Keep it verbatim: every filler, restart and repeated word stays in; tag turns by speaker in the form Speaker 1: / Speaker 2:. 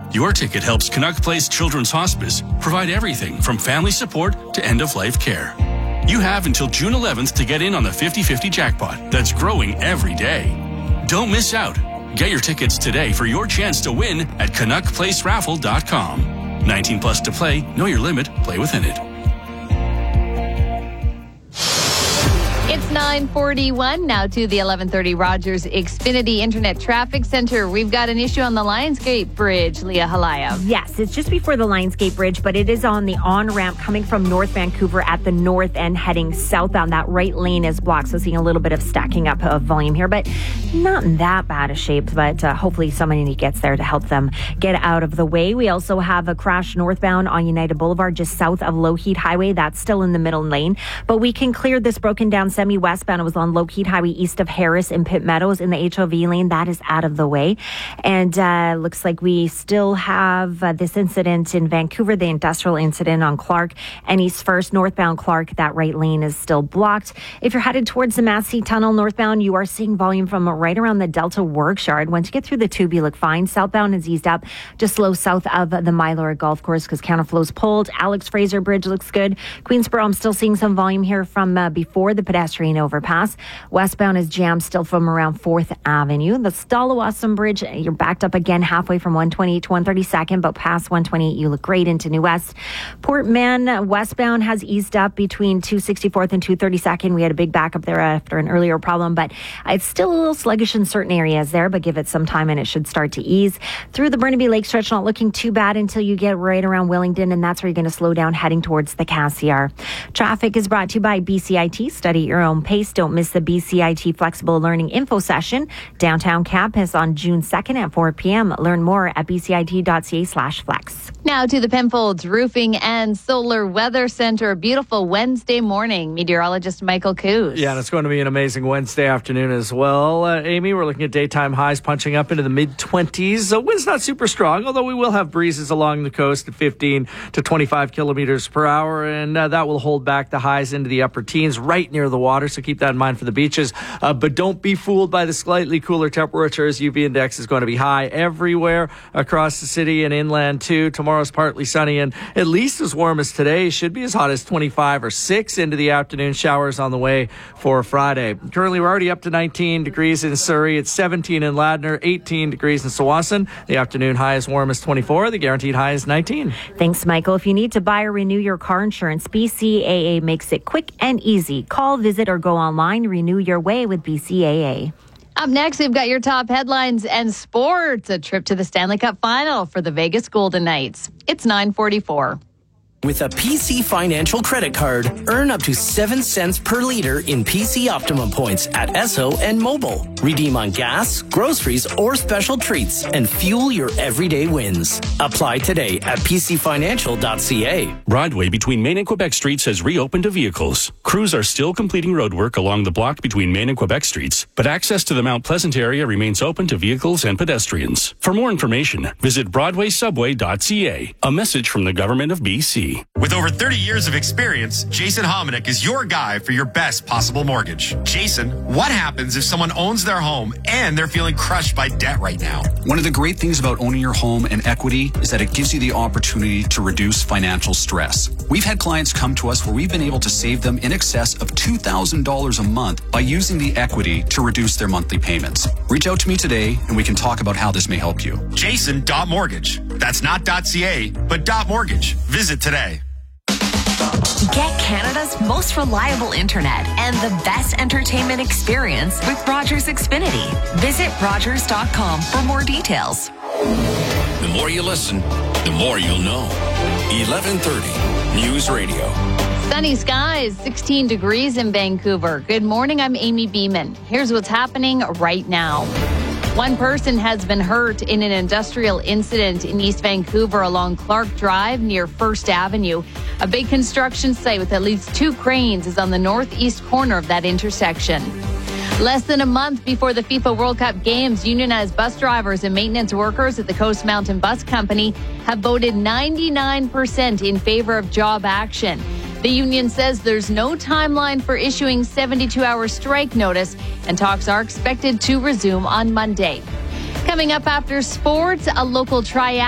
Speaker 1: Your ticket helps Canuck Place Children's Hospice provide everything from family support to end-of-life care. You have until June eleventh to get in on the fifty-fifty jackpot that's growing every day. Don't miss out. Get your tickets today for your chance to win at canuck place raffle dot com. nineteen plus to play. Know your limit. Play within it.
Speaker 2: It's nine forty-one now to the eleven thirty Rogers Xfinity Internet Traffic Center. We've got an issue on the Lionsgate Bridge, Leah Halaya.
Speaker 3: Yes, it's just before the Lionsgate Bridge, but it is on the on-ramp coming from North Vancouver at the north end heading southbound. That right lane is blocked, so seeing a little bit of stacking up of volume here, but not in that bad a shape, but uh, hopefully somebody gets there to help them get out of the way. We also have a crash northbound on United Boulevard just south of Lougheed Highway. That's still in the middle lane, but we can clear this broken down semi-westbound. It was on Lougheed Highway east of Harris in Pitt Meadows in the H O V lane. That is out of the way. And uh, looks like we still have uh, this incident in Vancouver, the industrial incident on Clark and East First. Northbound Clark, that right lane is still blocked. If you're headed towards the Massey Tunnel northbound, you are seeing volume from right around the Delta Works Yard. Once you get through the tube, you look fine. Southbound is eased up, just slow south of the Mylor Golf Course because counterflow's pulled. Alex Fraser Bridge looks good. Queensboro, I'm still seeing some volume here from uh, before the pedestrian overpass. Westbound is jammed still from around fourth Avenue. The Stallawasam Bridge, you're backed up again halfway from one twenty-eight to one thirty-second, but past one twenty-eight, you look great into New West. Port Mann, westbound has eased up between two sixty-fourth and two thirty-second. We had a big backup there after an earlier problem, but it's still a little sluggish in certain areas there, but give it some time and it should start to ease. Through the Burnaby Lake stretch, not looking too bad until you get right around Willingdon, and that's where you're going to slow down heading towards the Cassiar. Traffic is brought to you by B C I T. Study at your own pace. Don't miss the B C I T Flexible Learning Info Session, downtown campus on June second at four p.m. Learn more at bcit.ca slash flex.
Speaker 2: Now to the Penfolds Roofing and Solar Weather Center. Beautiful Wednesday morning. Meteorologist Michael Coos.
Speaker 4: Yeah, and it's going to be an amazing Wednesday afternoon as well. Uh, Amy, we're looking at daytime highs punching up into the mid-twenties. The wind's not super strong, although we will have breezes along the coast at fifteen to twenty-five kilometers per hour, and uh, that will hold back the highs into the upper teens right near the water, so keep that in mind for the beaches. Uh, but don't be fooled by the slightly cooler temperatures. U V index is going to be high everywhere across the city and inland too. Tomorrow's partly sunny and at least as warm as today. Should be as hot as twenty-five or six into the afternoon. Showers on the way for Friday. Currently, we're already up to nineteen degrees in Surrey. It's seventeen in Ladner, eighteen degrees in Tsawwassen. The afternoon high is warm as twenty-four. The guaranteed high is nineteen.
Speaker 3: Thanks, Michael. If you need to buy or renew your car insurance, B C A A makes it quick and easy. Call, visit, or go online. Renew your way with B C A A.
Speaker 2: Up next, we've got your top headlines and sports. A trip to the Stanley Cup final for the Vegas Golden Knights. It's nine forty-four.
Speaker 5: With a P C Financial credit card, earn up to seven cents per liter in P C Optimum points at Esso and Mobile. Redeem on gas, groceries, or special treats and fuel your everyday wins. Apply today at p c financial dot c a.
Speaker 1: Broadway between Main and Quebec Streets has reopened to vehicles. Crews are still completing roadwork along the block between Main and Quebec Streets, but access to the Mount Pleasant area remains open to vehicles and pedestrians. For more information, visit broadway subway dot c a. A message from the Government of B C.
Speaker 6: With over thirty years of experience, Jason Hominick is your guy for your best possible mortgage. Jason, what happens if someone owns their home and they're feeling crushed by debt right now?
Speaker 7: One of the great things about owning your home and equity is that it gives you the opportunity to reduce financial stress. We've had clients come to us where we've been able to save them in excess of two thousand dollars a month by using the equity to reduce their monthly payments. Reach out to me today and we can talk about how this may help you.
Speaker 6: Jason.mortgage. That's not .ca, but .mortgage. Visit today.
Speaker 8: Get Canada's most reliable internet and the best entertainment experience with Rogers Xfinity. Visit rogers dot com for more details.
Speaker 9: The more you listen, the more you'll know. eleven thirty News Radio.
Speaker 2: Sunny skies, sixteen degrees in Vancouver. Good morning, I'm Amy Beeman. Here's what's happening right now. One person has been hurt in an industrial incident in East Vancouver along Clark Drive near First Avenue. A big construction site with at least two cranes is on the northeast corner of that intersection. Less than a month before the FIFA World Cup games, unionized bus drivers and maintenance workers at the Coast Mountain Bus Company have voted ninety-nine percent in favor of job action. The union says there's no timeline for issuing seventy-two hour strike notice, and talks are expected to resume on Monday. Coming up after sports, a local triathlon